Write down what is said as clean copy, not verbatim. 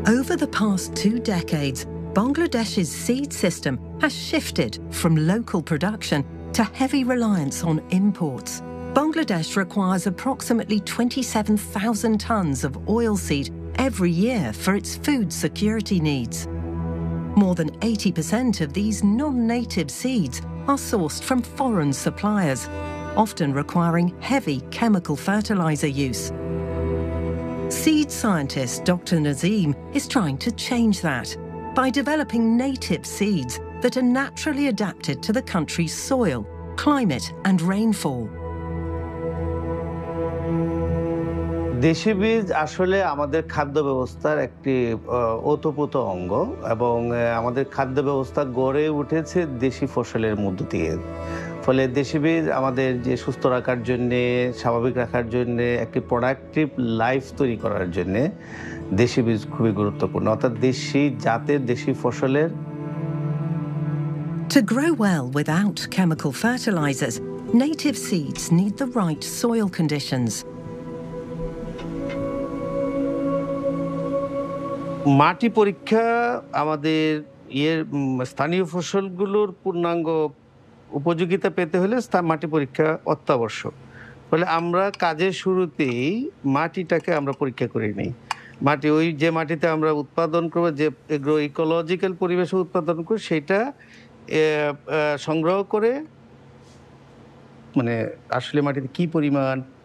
Over the past 2 decades, Bangladesh's seed system has shifted from local production to heavy reliance on imports. Bangladesh requires approximately 27,000 tons of oilseed every year for its food security needs. More than 80% of these non-native seeds are sourced from foreign suppliers, often requiring heavy chemical fertilizer use. Seed scientist Dr. Nazim is trying to change that by developing native seeds that are naturally adapted to the country's soil, climate and rainfall. দেশি বীজ আসলে আমাদের খাদ্য ব্যবস্থার একটি ওতপ্রোত অঙ্গ এবং আমাদের খাদ্য ব্যবস্থা গড়ে উঠেছে দেশি ফসলের মধ্য দিয়ে। ফলে দেশি বীজ আমাদের যে সুস্থ রাখার জন্য, স্বাভাবিক রাখার জন্য, একটি প্রোডাক্টিভ লাইফ তৈরি করার জন্য দেশি বীজ খুবই গুরুত্বপূর্ণ। অর্থাৎ দেশি জাতের দেশি ফসলের To grow well without chemical fertilizers, native seeds need the right soil conditions. মাটি পরীক্ষা আমাদের স্থানীয় ফসলগুলোর পূর্ণাঙ্গ উপযোগিতা পেতে হলে মাটি পরীক্ষা অত্যাবশ্যক। ফলে আমরা কাজের শুরুতেই মাটিটাকে আমরা পরীক্ষা করে নিই। মাটি যে মাটিতে আমরা উৎপাদন করব, যে এগ্রো ইকোলজিক্যাল পরিবেশে উৎপাদন করব, সেটা সংগ্রহ করে মানে আসলে মাটিতে কি পরিমাণ